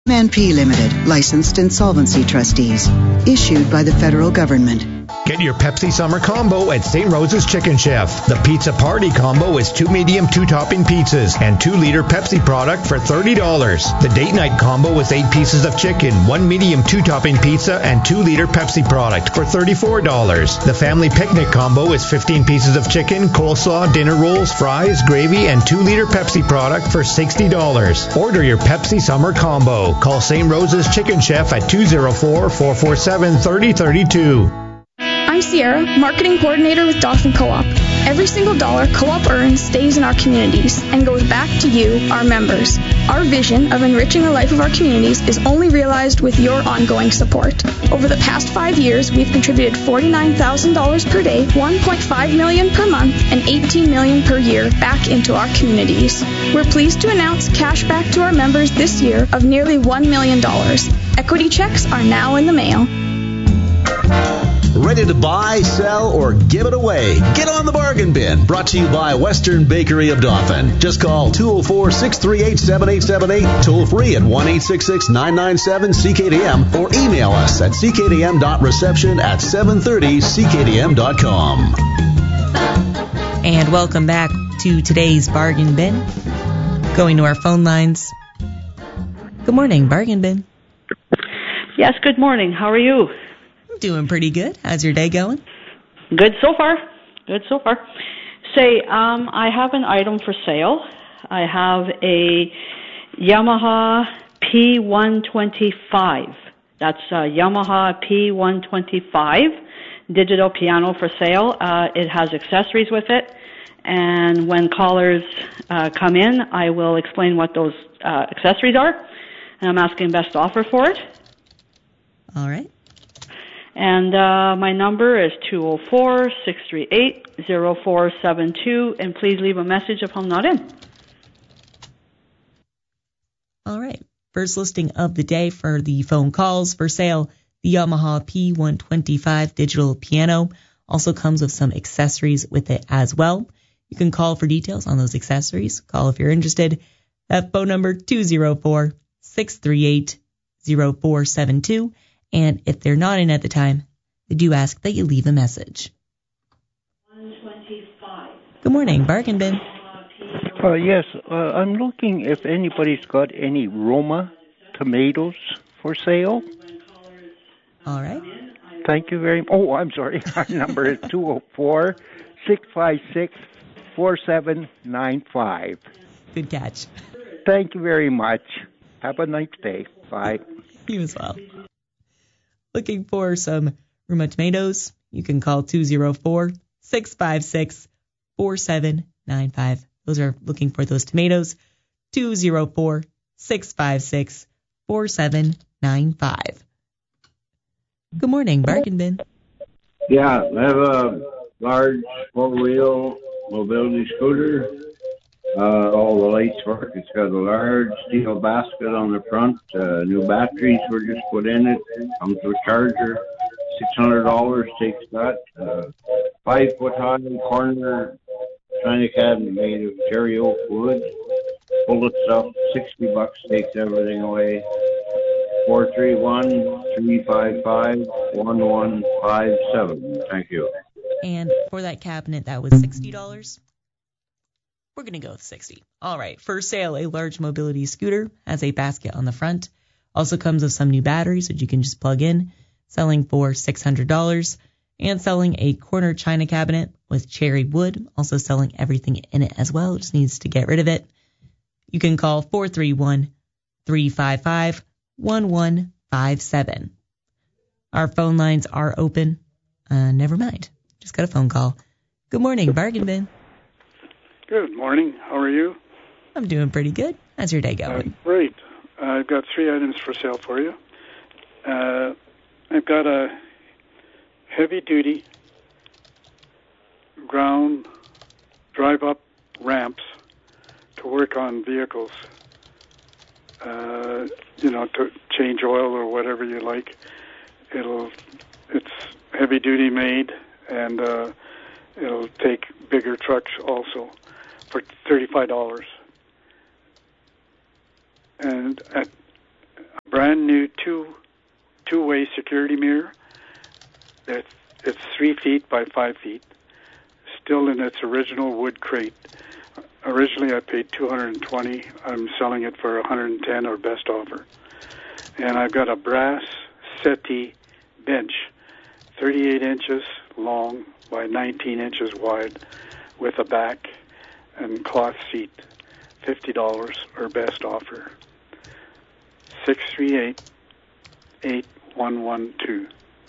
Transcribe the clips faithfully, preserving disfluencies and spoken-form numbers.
M and P Limited, licensed insolvency trustees, issued by the federal government. Get your Pepsi Summer Combo at Saint Rose's Chicken Chef. The Pizza Party Combo is two medium, two-topping pizzas and two-liter Pepsi product for thirty dollars. The Date Night Combo is eight pieces of chicken, one medium, two-topping pizza, and two-liter Pepsi product for thirty-four dollars. The Family Picnic Combo is fifteen pieces of chicken, coleslaw, dinner rolls, fries, gravy, and two-liter Pepsi product for sixty dollars. Order your Pepsi Summer Combo. Call Saint Rose's Chicken Chef at two oh four, four four seven, three oh three two. I'm Sierra, Marketing Coordinator with Dauphin Co-op. Every single dollar Co-op earns stays in our communities and goes back to you, our members. Our vision of enriching the life of our communities is only realized with your ongoing support. Over the past five years, we've contributed forty-nine thousand dollars per day, one point five million dollars per month, and eighteen million dollars per year back into our communities. We're pleased to announce cash back to our members this year of nearly one million dollars. Equity checks are now in the mail. Ready to buy, sell, or give it away? Get on the bargain bin. Brought to you by Western Bakery of Dauphin. Just call two oh four, six three eight, seven eight seven eight, toll free at one eight six six, nine nine seven, C K D M, or email us at c k d m dot reception at seven thirty c k d m dot com. And welcome back to today's Bargain Bin. Going to our phone lines. Good morning, Bargain Bin. Yes, good morning. How are you? Doing pretty good. How's your day going? Good so far. Good so far. Say, um, I have an item for sale. I have a Yamaha P one twenty-five. That's a Yamaha P one twenty-five digital piano for sale. Uh, it has accessories with it. And when callers uh, come in, I will explain what those uh, accessories are. And I'm asking best offer for it. All right. And uh, my number is two oh four, six three eight, oh four seven two, and please leave a message if I'm not in. All right. First listing of the day for the phone calls for sale, the Yamaha P one twenty-five digital piano. Also comes with some accessories with it as well. You can call for details on those accessories. Call if you're interested. That phone number, two oh four, six three eight, oh four seven two. And if they're not in at the time, they do ask that you leave a message. one twenty-five. Good morning, Bargain Bin. Uh, yes, uh, I'm looking if anybody's got any Roma tomatoes for sale. All right. Thank you very much. Oh, I'm sorry. Our number is two oh four, six five six, four seven nine five. Good catch. Thank you very much. Have a nice day. Bye. You as well. Looking for some Roma tomatoes? You can call two oh four, six five six, four seven nine five. Those are looking for those tomatoes. two oh four, six five six, four seven nine five. Good morning, Bargain Bin. Yeah, I have a large four-wheel mobility scooter. Uh, all the lights work. It's got a large steel basket on the front. Uh, new batteries were just put in it. Comes with charger. six hundred dollars takes that. Uh, five foot high corner china cabinet made of cherry oak wood. Full of stuff. sixty bucks takes everything away. four three one, three five five, one one five seven. Thank you. And for that cabinet, that was sixty dollars. We're going to go with sixty. All right. For sale, a large mobility scooter has a basket on the front. Also comes with some new batteries that you can just plug in. Selling for six hundred dollars. And selling a corner china cabinet with cherry wood. Also selling everything in it as well. Just needs to get rid of it. You can call four three one, three five five, one one five seven. Our phone lines are open. Uh, never mind. Just got a phone call. Good morning, Bargain Bin. Good morning. How are you? I'm doing pretty good. How's your day going? Uh, great. Uh, I've got three items for sale for you. Uh, I've got a heavy-duty ground drive-up ramps to work on vehicles. Uh, you know, to change oil or whatever you like. It'll. It's heavy-duty made, and uh, it'll take bigger trucks also. For thirty-five dollars. And at brand new two two-way security mirror. It's, it's three feet by five feet, still in its original wood crate. Originally, I paid two hundred twenty dollars. I'm selling it for one hundred ten dollars or best offer. And I've got a brass settee bench, thirty-eight inches long by nineteen inches wide, with a back and cloth seat, fifty dollars or best offer. six three eight, eight one one two.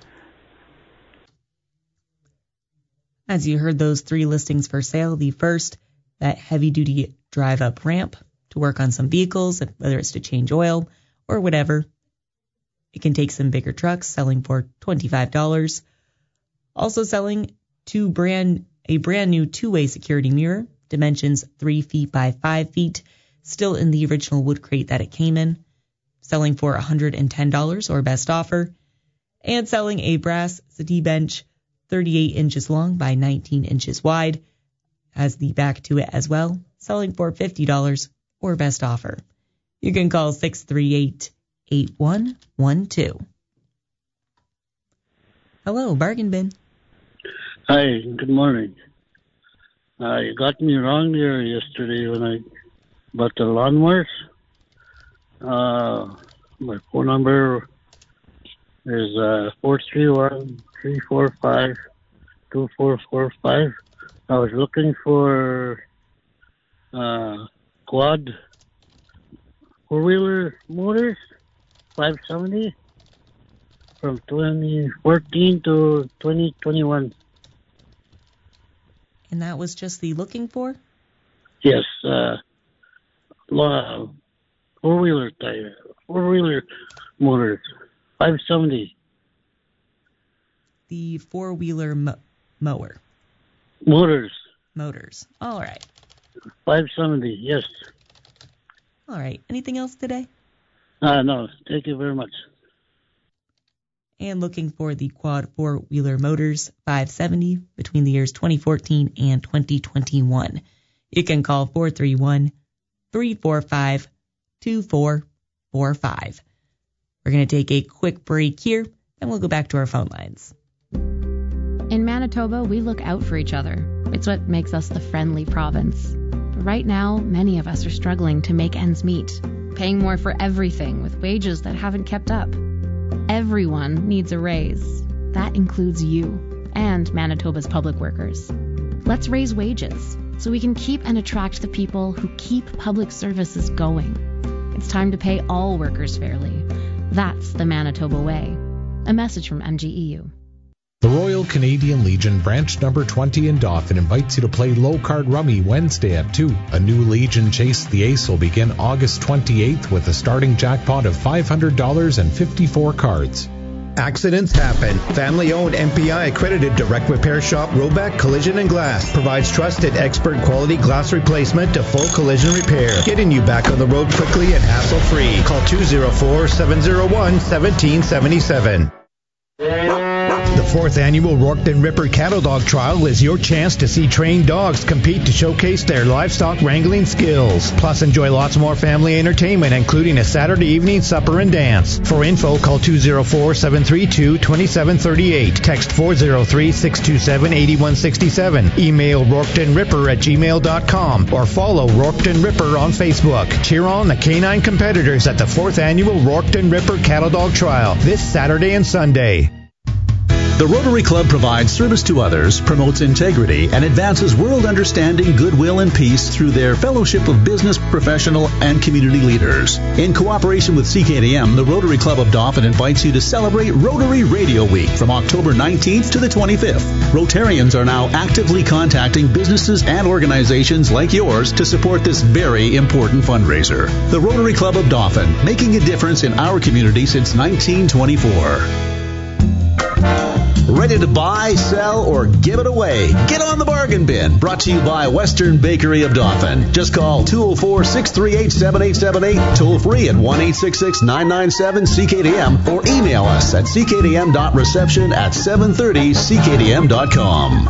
As you heard, those three listings for sale. The first, that heavy-duty drive-up ramp to work on some vehicles, whether it's to change oil or whatever. It can take some bigger trucks, selling for twenty-five dollars. Also selling two brand a brand new two-way security mirror, dimensions three feet by five feet, still in the original wood crate that it came in, selling for one hundred ten dollars or best offer. And selling a brass settee bench, thirty-eight inches long by nineteen inches wide, has the back to it as well, selling for fifty dollars or best offer. You can call six three eight, eight one one two. Hello, Bargain Bin. Hi, good morning. Uh, you got me wrong there yesterday when I bought the lawnmowers. Uh, my phone number is uh, four three one, three four five, two four four five. I was looking for uh, quad four-wheeler motors, five seventy, from twenty fourteen to twenty twenty-one. And that was just the looking for? Yes, uh, four-wheeler tire, four-wheeler motors, five seventy. The four-wheeler mo- mower. Motors. Motors. All right. five seventy, yes. All right. Anything else today? Uh, no, thank you very much. And looking for the quad four-wheeler motors, five seventy, between the years twenty fourteen and twenty twenty-one. You can call four three one, three four five, two four four five. We're going to take a quick break here, and we'll go back to our phone lines. In Manitoba, we look out for each other. It's what makes us the friendly province. But right now, many of us are struggling to make ends meet, paying more for everything with wages that haven't kept up. Everyone needs a raise. That includes you and Manitoba's public workers. Let's raise wages so we can keep and attract the people who keep public services going. It's time to pay all workers fairly. That's the Manitoba way. A message from M G E U. The Royal Canadian Legion Branch Number twenty in Dauphin invites you to play low-card rummy Wednesday at two. A new Legion Chase the Ace will begin August twenty-eighth with a starting jackpot of five hundred dollars and fifty-four cards. Accidents happen. Family-owned M P I accredited direct repair shop Roback Collision and Glass provides trusted expert quality glass replacement to full collision repair, getting you back on the road quickly and hassle-free. Call two oh four, seven oh one, one seven seven seven. The fourth annual Rourketon Ripper Cattle Dog Trial is your chance to see trained dogs compete to showcase their livestock wrangling skills. Plus, enjoy lots more family entertainment, including a Saturday evening supper and dance. For info, call two oh four, seven three two, two seven three eight. Text four oh three, six two seven, eight one six seven. Email rourketonripper at gmail dot com or follow Rourketon Ripper on Facebook. Cheer on the canine competitors at the fourth annual Rourketon Ripper Cattle Dog Trial this Saturday and Sunday. The Rotary Club provides service to others, promotes integrity, and advances world understanding, goodwill, and peace through their fellowship of business, professional, and community leaders. In cooperation with C K D M, the Rotary Club of Dauphin invites you to celebrate Rotary Radio Week from October nineteenth to the twenty-fifth. Rotarians are now actively contacting businesses and organizations like yours to support this very important fundraiser. The Rotary Club of Dauphin, making a difference in our community since nineteen twenty-four. Ready to buy, sell, or give it away? Get on the bargain bin. Brought to you by Western Bakery of Dauphin. Just call two oh four, six three eight, seven eight seven eight, toll free at one eight six six, nine nine seven, C K D M, or email us at c k d m dot reception at seven thirty c k d m dot com.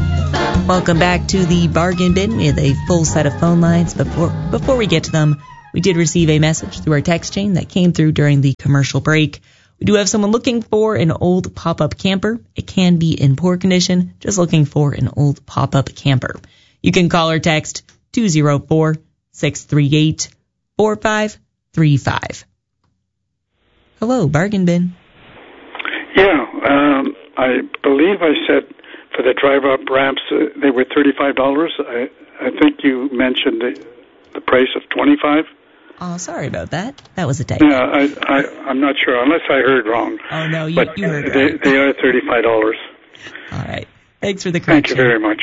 Welcome back to the Bargain Bin with a full set of phone lines. Before, before we get to them, We did receive a message through our text chain that came through during the commercial break. We do have someone looking for an old pop-up camper. It can be in poor condition, just looking for an old pop-up camper. You can call or text two oh four, six three eight, four five three five. Hello, Bargain Bin. Yeah, um, I believe I said for the drive-up ramps, uh, they were thirty-five dollars. I, I think you mentioned the, the price of twenty-five dollars. Oh, sorry about that. That was a typo. Yeah, I, I, I'm not sure, unless I heard wrong. Oh, no, you, but you heard they, right. They are thirty-five dollars. All right. Thanks for the correction. Thank you very much.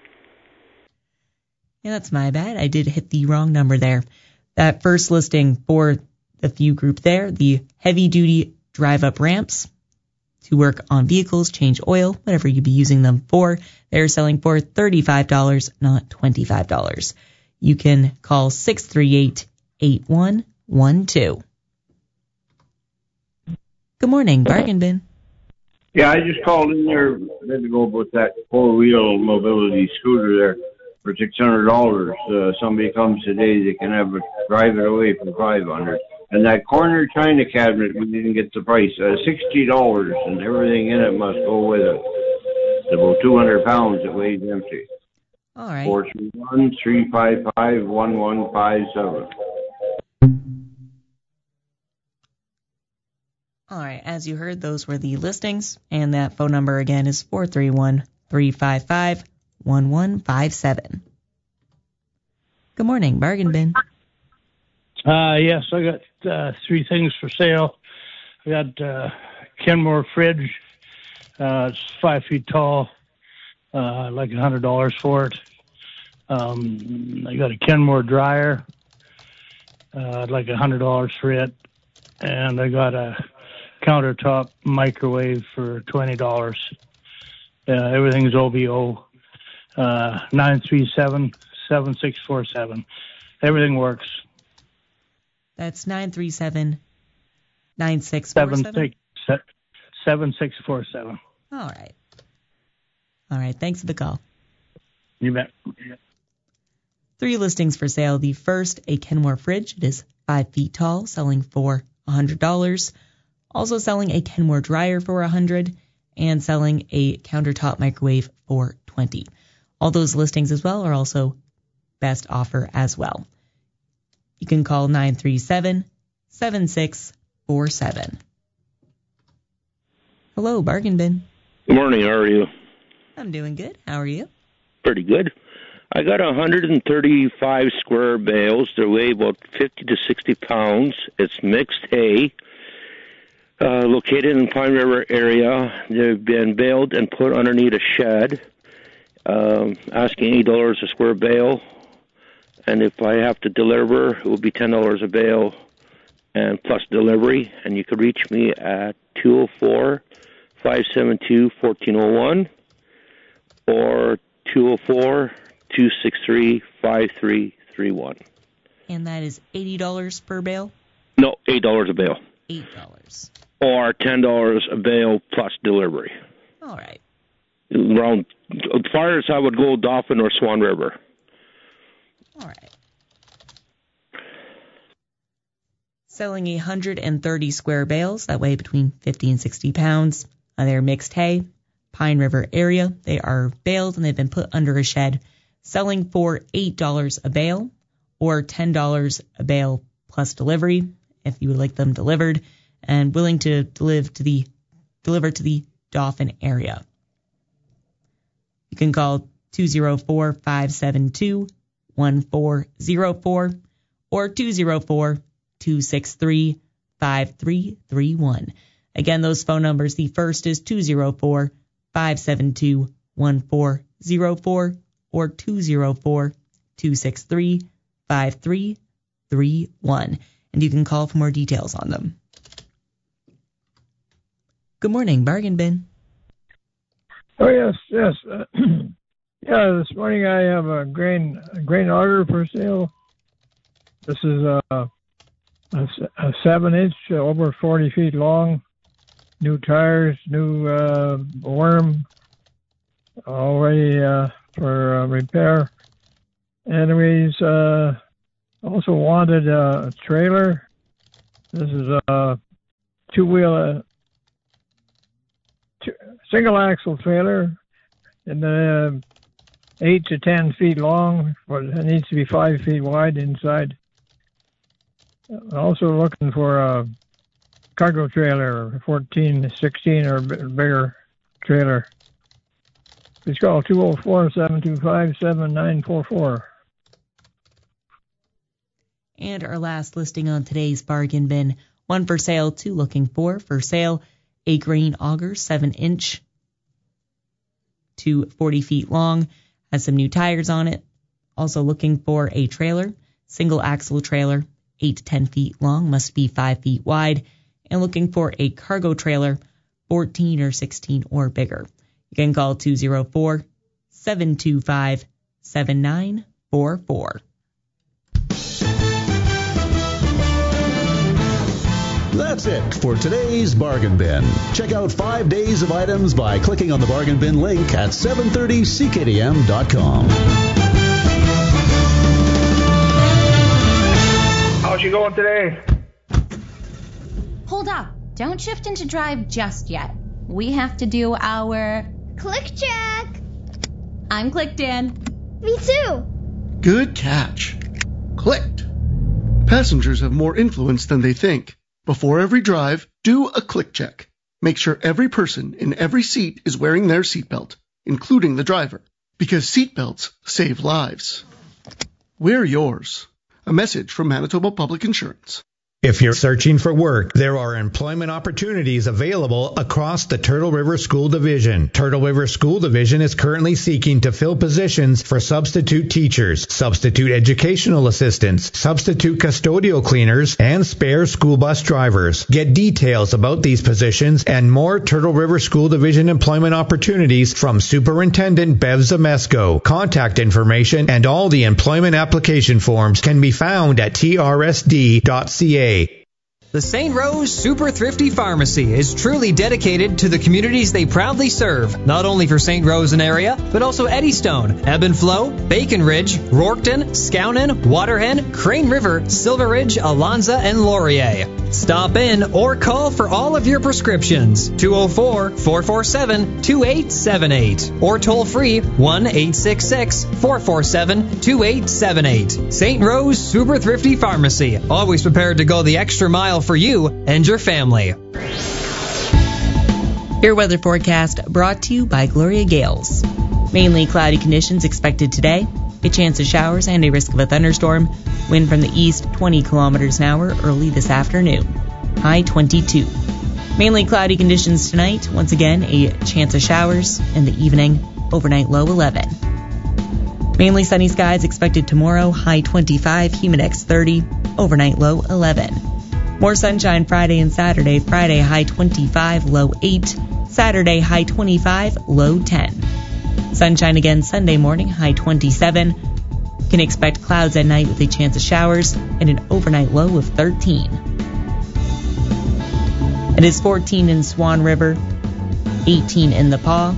Yeah, that's my bad. I did hit the wrong number there. That first listing for the few group there, the heavy-duty drive-up ramps to work on vehicles, change oil, whatever you'd be using them for, they're selling for thirty-five dollars, not twenty-five dollars. You can call six three eight, eight one one two. Good morning, Bargain Bin. Yeah, I just called in there a minute ago about that four-wheel mobility scooter there for six hundred dollars. Uh, somebody comes today, they can have it, drive it away for five hundred dollars. And that corner china cabinet, we didn't get the price, uh, sixty dollars, and everything in it must go with it. It's about two hundred pounds, it weighs empty. All right. four three one, three five five, one one five seven. All right, as you heard, those were the listings, and that phone number again is four three one, three five five, one one five seven. Good morning, Bargain Bin. Uh, yes, I got uh, three things for sale. I got uh, Kenmore fridge. Uh, it's five feet tall. Uh, like a hundred dollars for it. Um, I got a Kenmore dryer. Uh, I'd like a hundred dollars for it, and I got a countertop microwave for twenty dollars. Uh, everything's O B O. Uh, nine three seven, seven six four seven. Everything works. That's nine three seven, nine six four seven? seven six four seven. All right. All right, thanks for the call. You bet. Three listings for sale. The first, a Kenmore fridge. It is five feet tall, selling for one hundred dollars. Also selling a Kenmore dryer for one hundred dollars and selling a countertop microwave for twenty dollars. All those listings as well are also best offer as well. You can call nine three seven, seven six four seven. Hello, Bargain Bin. Good morning. How are you? I'm doing good. How are you? Pretty good. I got one hundred thirty-five square bales. They weigh about fifty to sixty pounds. It's mixed hay. Uh, located in Pine River area. They've been baled and put underneath a shed. Um, asking eight dollars a square bale. And if I have to deliver, it will be ten dollars a bale and plus delivery. And you could reach me at two oh four, five seven two, one four oh one or two oh four, two six three, five three three one. And that is eighty dollars per bale? No, eight dollars a bale. eight dollars. Or ten dollars a bale plus delivery. All right. Around, as far as I would go, Dauphin or Swan River. All right. Selling one hundred thirty square bales, that weigh between fifty and sixty pounds. Uh, they're mixed hay, Pine River area. They are baled and they've been put under a shed. Selling for eight dollars a bale or ten dollars a bale plus delivery if you would like them delivered, and willing to deliver to the deliver to the Dauphin area. You can call two oh four, five seven two, one four oh four or two oh four, two six three, five three three one. Again, those phone numbers. The first is two oh four, five seven two, one four oh four or two oh four, two six three, five three three one. And you can call for more details on them. Good morning, Bargain Bin. Oh, yes, yes. Uh, yeah, this morning I have a grain a grain auger for sale. This is a, a, a seven inch, uh, over forty feet long, new tires, new uh, worm, all ready uh, for uh, repair. Anyways, uh, Also wanted a trailer. This is a two-wheel, uh, two, single-axle trailer, and the uh, eight to ten feet long, but it needs to be five feet wide inside. Also looking for a cargo trailer, fourteen, sixteen, or b- bigger trailer. Please call two oh four, seven two five, seven nine four four. And our last listing on today's bargain bin, one for sale, two looking for. For sale, a grain auger, seven inch to forty feet long, has some new tires on it. Also looking for a trailer, single axle trailer, eight to ten feet long, must be five feet wide. And looking for a cargo trailer, fourteen or sixteen or bigger. You can call two oh four, seven two five, seven nine four four. That's it for today's Bargain Bin. Check out five days of items by clicking on the Bargain Bin link at seven thirty c k d m dot com. How's she going today? Hold up. Don't shift into drive just yet. We have to do our... Click check. I'm clicked in. Me too. Good catch. Clicked. Passengers have more influence than they think. Before every drive, do a click check. Make sure every person in every seat is wearing their seatbelt, including the driver, because seatbelts save lives. Wear yours. A message from Manitoba Public Insurance. If you're searching for work, there are employment opportunities available across the Turtle River School Division. Turtle River School Division is currently seeking to fill positions for substitute teachers, substitute educational assistants, substitute custodial cleaners, and spare school bus drivers. Get details about these positions and more Turtle River School Division employment opportunities from Superintendent Bev Zamesco. Contact information and all the employment application forms can be found at t r s d dot c a. The Saint Rose Super Thrifty Pharmacy is truly dedicated to the communities they proudly serve, not only for Saint Rose and area, but also Eddystone, Ebb and Flow, Bacon Ridge, Rorkton, Skownan, Waterhen, Crane River, Silver Ridge, Alonza, and Laurier. Stop in or call for all of your prescriptions, two oh four, four four seven, two eight seven eight, or toll free one eight six six, four four seven, two eight seven eight. Saint Rose Super Thrifty Pharmacy, always prepared to go the extra mile for you and your family. Your weather forecast brought to you by Gloria Gales. Mainly cloudy conditions expected today. A chance of showers and a risk of a thunderstorm. Wind from the east twenty kilometers an hour early this afternoon. High twenty-two. Mainly cloudy conditions tonight. Once again, a chance of showers in the evening. Overnight low eleven. Mainly sunny skies expected tomorrow. High twenty-five. Humidex thirty. Overnight low eleven. More sunshine Friday and Saturday. Friday high twenty-five, low eight. Saturday high twenty-five, low ten. Sunshine again Sunday morning, high twenty-seven. Can expect clouds at night with a chance of showers and an overnight low of thirteen. It is fourteen in Swan River, eighteen in the Paw,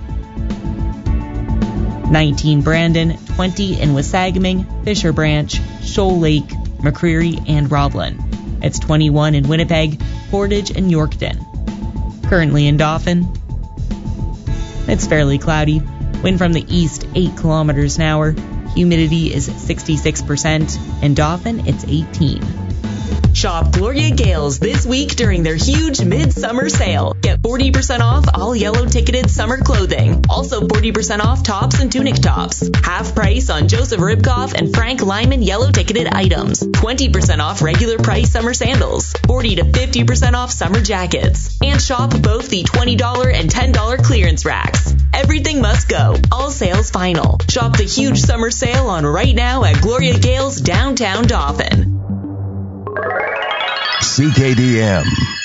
nineteen Brandon, twenty in Wasagaming, Fisher Branch, Shoal Lake, McCreary, and Roblin. It's twenty-one in Winnipeg, Portage, and Yorkton. Currently in Dauphin, it's fairly cloudy. Wind from the east, eight kilometers an hour. Humidity is sixty-six percent. In Dauphin, it's eighteen. Shop Gloria Gales this week during their huge midsummer sale. Get forty percent off all yellow ticketed summer clothing. Also forty percent off tops and tunic tops. Half price on Joseph Ribkoff and Frank Lyman yellow ticketed items. twenty percent off regular price summer sandals. forty to fifty percent off summer jackets. And shop both the twenty dollars and ten dollars clearance racks. Everything must go. All sales final. Shop the huge summer sale on right now at Gloria Gales downtown Dauphin. C K D M.